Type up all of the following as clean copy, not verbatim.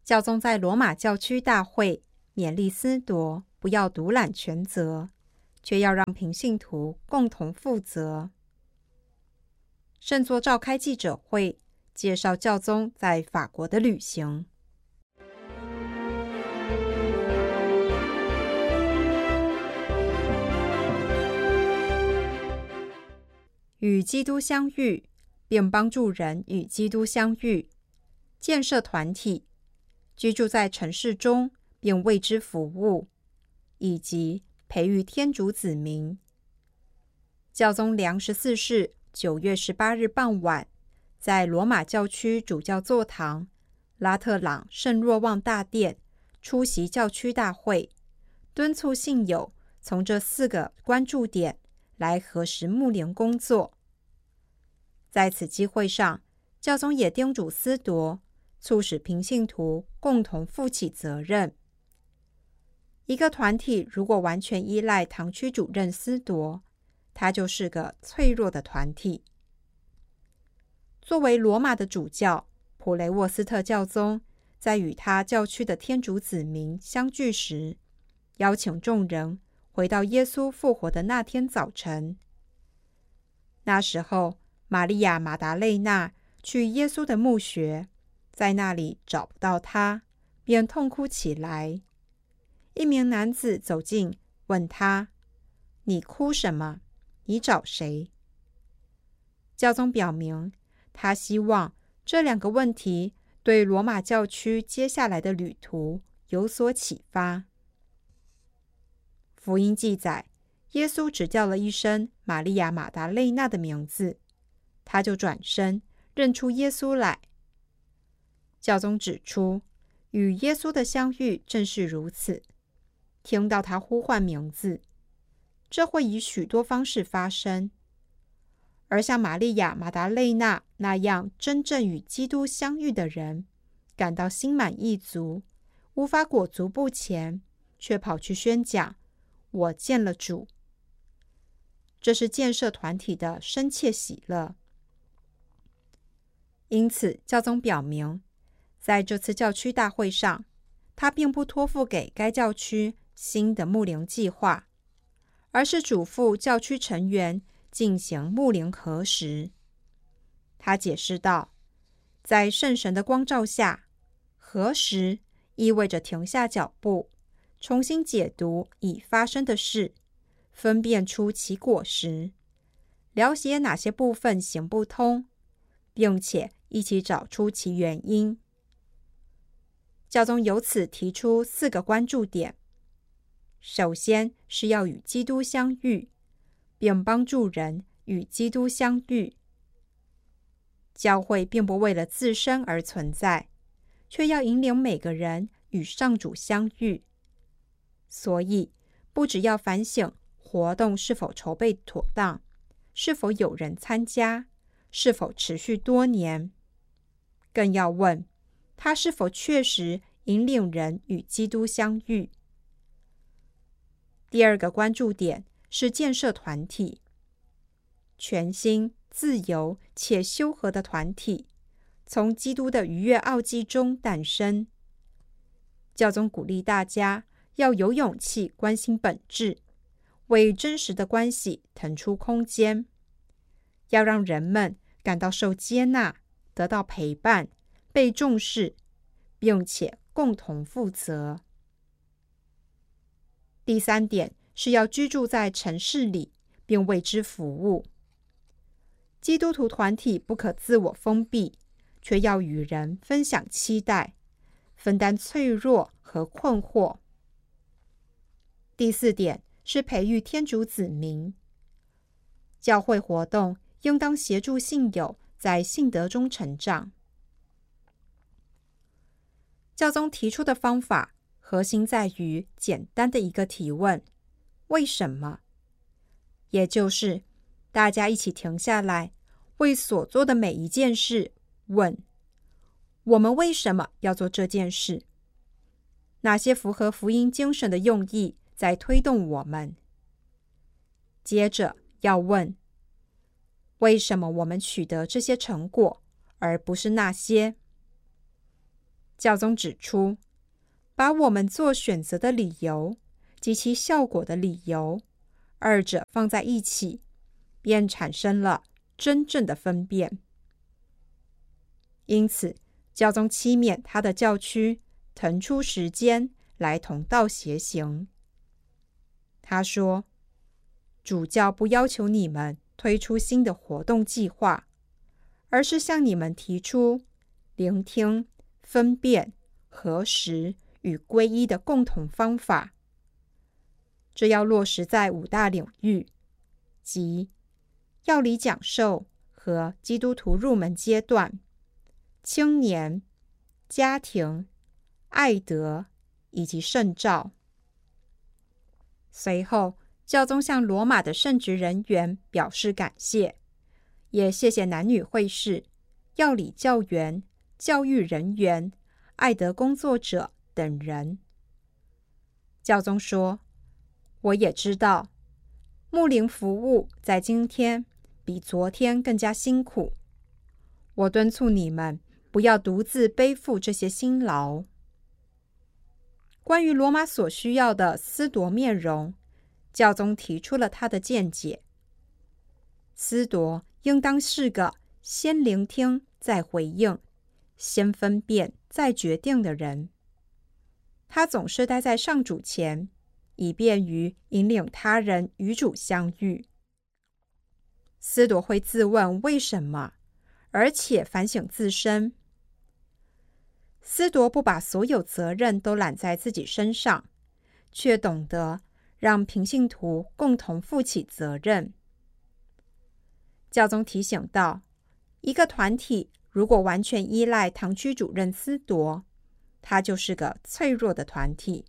教宗在罗马教区大会勉励司铎不要独揽全责，却要让平信徒共同负责。圣座召开记者会，介绍教宗在法国的旅行。与基督相遇，并帮助人与基督相遇，建设团体，居住在城市中并为之服务，以及培育天主子民。教宗良14世9月18日傍晚，在罗马教区主教座堂拉特朗圣若望大殿出席教区大会，敦促信友从这4个关注点来核实牧灵工作。在此机会上，教宗也叮嘱司铎，促使平信徒共同负起责任。一个团体如果完全依赖堂区主任司铎，它就是个脆弱的团体。作为罗马的主教，普雷沃斯特教宗在与他教区的天主子民相聚时，邀请众人回到耶稣复活的那天早晨。那时候，玛利亚马达肋纳去耶稣的墓穴，在那里找不到他，便痛哭起来。一名男子走近，问他：“你哭什么？你找谁？”教宗表明，他希望这2个问题对罗马教区接下来的旅途有所启发。福音记载，耶稣只叫了一声玛利亚马达肋纳的名字，他就转身认出耶稣来。教宗指出，与耶稣的相遇正是如此。听到他呼唤名字，这会以许多方式发生。而像玛利亚马达肋纳那样真正与基督相遇的人，感到心满意足，无法裹足不前，却跑去宣讲：“我见了主。”这是建设团体的深切喜乐。因此，教宗表明，在这次教区大会上，他并不托付给该教区新的牧灵计划，而是嘱咐教区成员进行牧灵核实。他解释道，在圣神的光照下，核实意味着停下脚步，重新解读已发生的事，分辨出其果实，了解哪些部分行不通，并且一起找出其原因。教宗由此提出4个关注点。首先是要与基督相遇，并帮助人与基督相遇。教会并不为了自身而存在，却要引领每个人与上主相遇。所以，不只要反省活动是否筹备妥当，是否有人参加，是否持续多年，更要问他是否确实引领人与基督相遇。第2个关注点是建设团体，全新、自由且修和的团体，从基督的逾越奥迹中诞生。教宗鼓励大家要有勇气关心本质，为真实的关系腾出空间，要让人们感到受接纳，得到陪伴，被重视，并且共同负责。第3点是要居住在城市里，并为之服务。基督徒团体不可自我封闭，却要与人分享期待，分担脆弱和困惑。第4点是培育天主子民。教会活动应当协助信友在信德中成长。教宗提出的方法核心在于简单的一个提问：为什么？也就是大家一起停下来，为所做的每一件事问：我们为什么要做这件事？哪些符合福音精神的用意在推动我们？接着要问：为什么我们取得这些成果，而不是那些？ 教宗指出，把我们做选择的理由及其效果的理由，二者放在一起，便产生了真正的分辨。因此，教宗期勉他的教区腾出时间来同道协行。他说，主教不要求你们推出新的活动计划，而是向你们提出聆听、分辨、核实与皈依的共同方法。这要落实在5大领域，即要理讲授和基督徒入门阶段、青年、家庭、爱德以及圣召。随后，教宗向罗马的圣职人员表示感谢，也谢谢男女会士、药理教员、教育人员、爱德工作者等人。教宗说，我也知道，牧灵服务在今天比昨天更加辛苦。我敦促你们不要独自背负这些辛劳。关于罗马所需要的司铎面容，教宗提出了他的见解。司铎应当是个先聆听再回应，先分辨再决定的人。他总是待在上主前，以便于引领他人与主相遇。司铎会自问为什么，而且反省自身。司铎不把所有责任都揽在自己身上，却懂得让平信徒共同负起责任。教宗提醒道，一个团体如果完全依赖堂区主任司铎，它就是个脆弱的团体。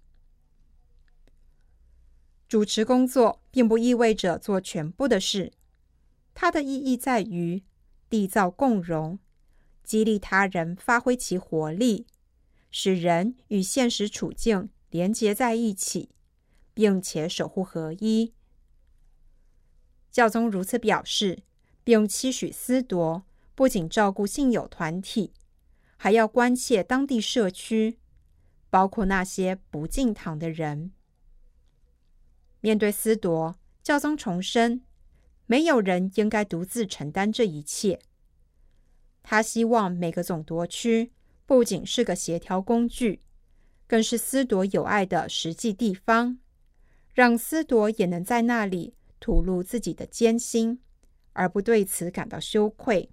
主持工作并不意味着做全部的事，它的意义在于缔造共荣，激励他人发挥其活力，使人与现实处境连结在一起，并且守护合一。教宗如此表示，并期许司铎不仅照顾信友团体，还要关切当地社区，包括那些不进堂的人。面对司铎，教宗重申，没有人应该独自承担这一切。他希望每个总铎区不仅是个协调工具，更是司铎有爱的实际地方，让司铎也能在那里吐露自己的艰辛，而不对此感到羞愧。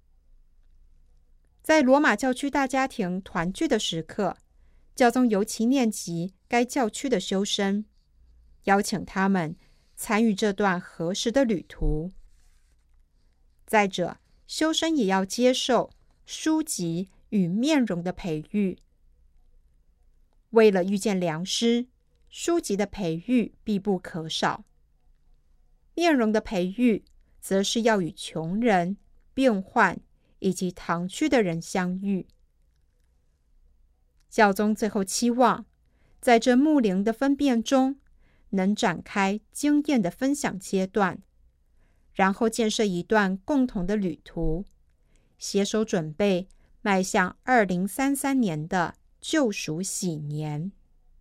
在罗马教区大家庭团聚的时刻，教宗尤其念及该教区的修身，邀请他们参与这段合时的旅途。再者，修身也要接受书籍与面容的培育。为了遇见良师，书籍的培育必不可少。面容的培育，则是要与穷人、病患以及堂区的人相遇。教宗最后期望，在这牧灵的分辨中，能展开经验的分享阶段，然后建设一段共同的旅途，携手准备迈向2033年的救赎喜年。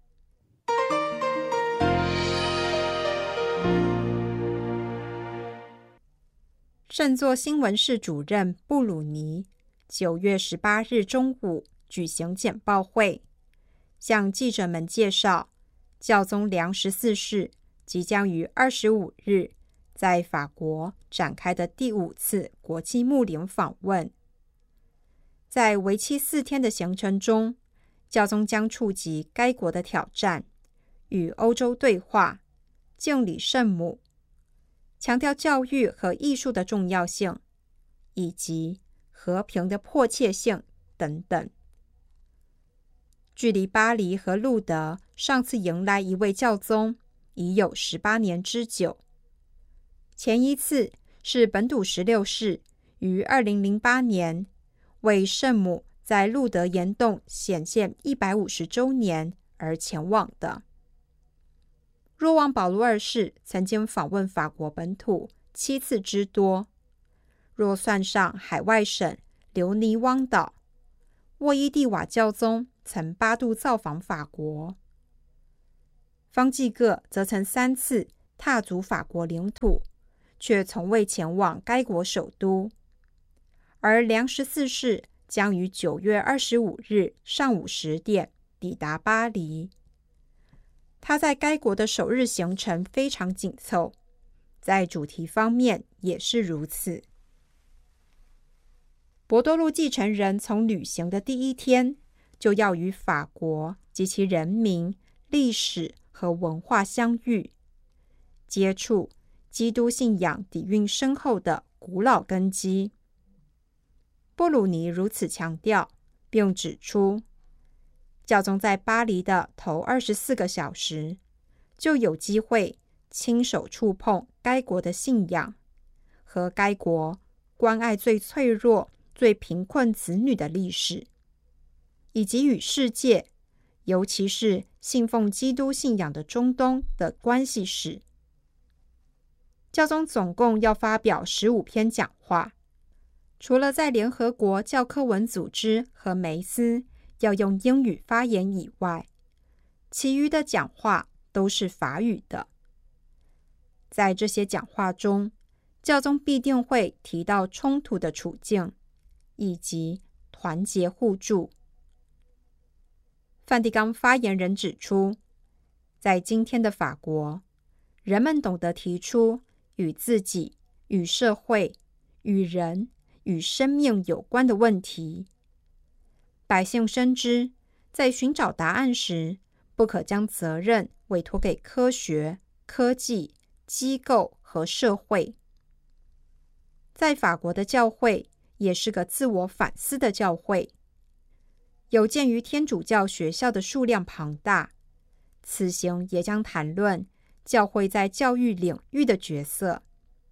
圣座新闻室主任布鲁尼9月18日中午举行简报会，向记者们介绍教宗良14世即将于25日在法国展开的第5次国际牧灵访问。在为期4天的行程中，教宗将触及该国的挑战，与欧洲对话，敬礼圣母，强调教育和艺术的重要性，以及和平的迫切性等等。距离巴黎和路德上次迎来一位教宗已有18年之久，前一次是本笃16世于2008年为圣母在路德岩洞显现150周年而前往的。若望保禄2世曾经访问法国本土7次之多，若算上海外省留尼汪岛，沃伊蒂瓦教宗曾8度造访法国。方济各则曾3次踏足法国领土，却从未前往该国首都。而梁14世将于9月25日上午10点抵达巴黎。他在该国的首日行程非常紧凑，在主题方面也是如此。博多禄继承人从旅行的第1天就要与法国及其人民、历史和文化相遇，接触基督信仰底蕴深厚的古老根基。布鲁尼如此强调，并指出，教宗在巴黎的头24个小时，就有机会亲手触碰该国的信仰，和该国关爱最脆弱、最贫困子女的历史，以及与世界，尤其是信奉基督信仰的中东的关系史。教宗总共要发表15篇讲话，除了在联合国教科文组织和梅斯要用英语发言以外，其余的讲话都是法语的。在这些讲话中，教宗必定会提到冲突的处境，以及团结互助。梵蒂冈发言人指出，在今天的法国，人们懂得提出与自己、与社会、与人、与生命有关的问题。百姓深知，在寻找答案时，不可将责任委托给科学、科技、机构和社会。在法国的教会也是个自我反思的教会。有鉴于天主教学校的数量庞大，此行也将谈论教会在教育领域的角色。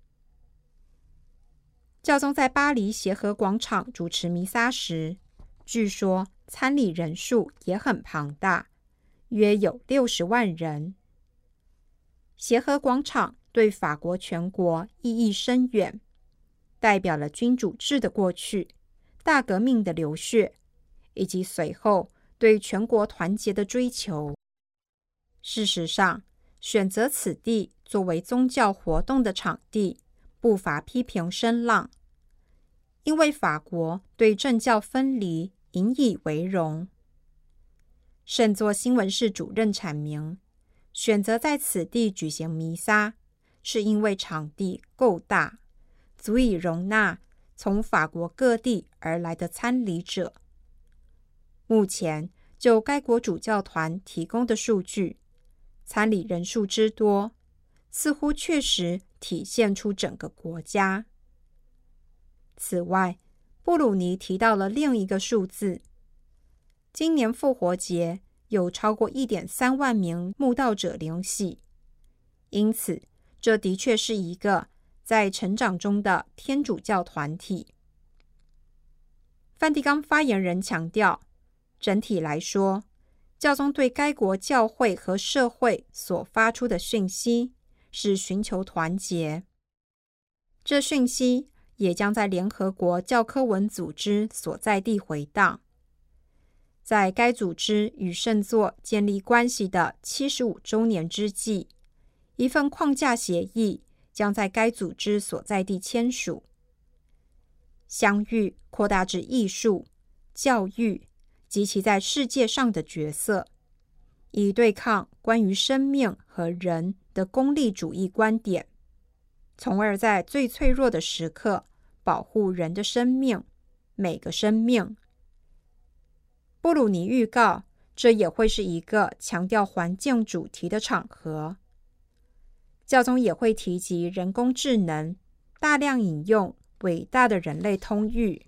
教宗在巴黎协和广场主持弥撒时，据说参礼人数也很庞大，约有60万人。协和广场对法国全国意义深远，代表了君主制的过去、大革命的流血，以及随后对全国团结的追求。事实上，选择此地作为宗教活动的场地，不乏批评声浪，因为法国对政教分离引以为荣。圣座新闻室主任阐明，选择在此地举行弥撒，是因为场地够大，足以容纳从法国各地而来的参礼者。目前就该国主教团提供的数据，参礼人数之多，似乎确实体现出整个国家。此外，布鲁尼提到了另一个数字，今年复活节有超过 1.3 万名慕道者领洗，因此这的确是一个在成长中的天主教团体。梵蒂冈发言人强调，整体来说，教宗对该国教会和社会所发出的讯息是寻求团结。这讯息也将在联合国教科文组织所在地回荡。在该组织与圣座建立关系的75周年之际，一份框架协议将在该组织所在地签署。相遇扩大至艺术、教育及其在世界上的角色，以对抗关于生命和人的功利主义观点，从而在最脆弱的时刻保护人的生命，每个生命。布鲁尼预告，这也会是一个强调环境主题的场合。教宗也会提及人工智能，大量引用伟大的人类通谕。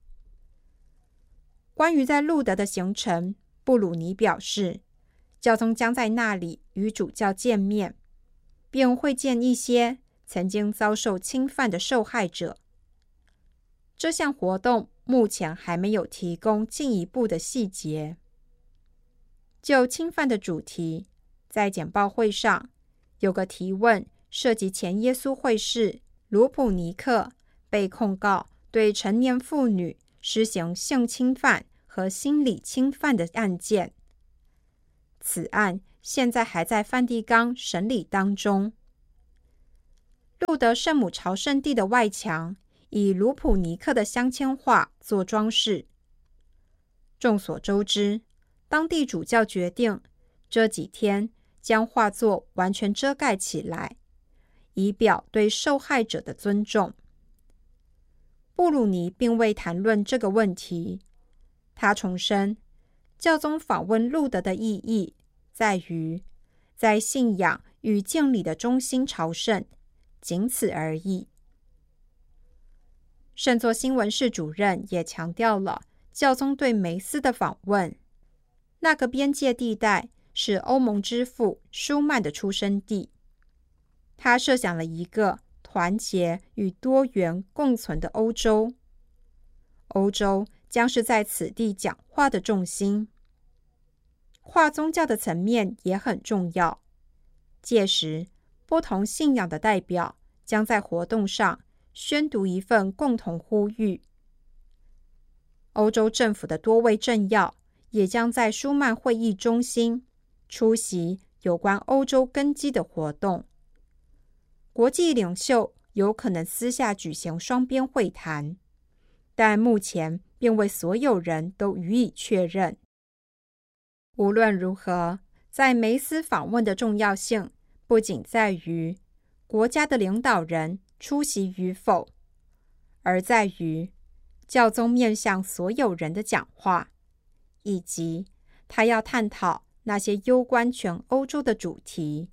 关于在路德的行程，布鲁尼表示，教宗将在那里与主教见面，并会见一些曾经遭受侵犯的受害者。这项活动目前还没有提供进一步的细节。就侵犯的主题，在简报会上有个提问涉及前耶稣会士卢普尼克被控告对成年妇女施行性侵犯和心理侵犯的案件。此案现在还在梵蒂冈审理当中。路德圣母朝圣地的外墙以卢普尼克的镶嵌画做装饰。众所周知，当地主教决定这几天将画作完全遮盖起来，以表对受害者的尊重。布鲁尼并未谈论这个问题，他重申，教宗访问路德的意义在于在信仰与敬礼的中心朝圣，仅此而已。圣座新闻室主任也强调了教宗对梅斯的访问。那个边界地带是欧盟之父舒曼的出生地，他设想了一个团结与多元共存的欧洲。欧洲将是在此地讲话的重心。跨宗教的层面也很重要，届时不同信仰的代表将在活动上宣读一份共同呼吁。欧洲政府的多位政要也将在舒曼会议中心出席有关欧洲根基的活动。国际领袖有可能私下举行双边会谈，但目前并未所有人都予以确认。无论如何，在梅斯访问的重要性不仅在于国家的领导人出席与否，而在于教宗面向所有人的讲话，以及他要探讨那些攸关全欧洲的主题。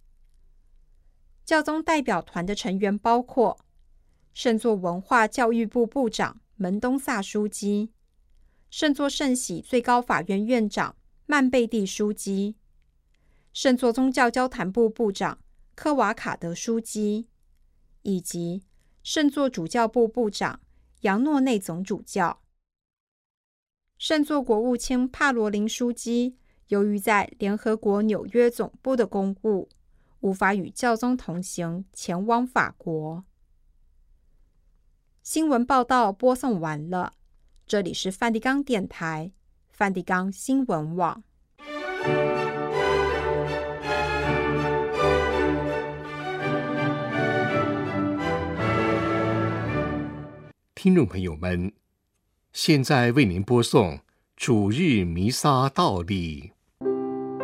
教宗代表团的成员包括圣座文化教育部部长门东萨枢机、圣座圣喜最高法院院长曼贝蒂枢机、圣座宗教交谈部部长科瓦卡德枢机，以及圣座主教部部长扬诺内总主教。圣座国务卿帕罗林枢机由于在联合国纽约总部的公务，无法与教宗同行前往法国。新闻报道播送完了，这里是梵蒂冈电台，梵蒂冈新闻网。 听众朋友们，现在为您播送主日弥撒道理。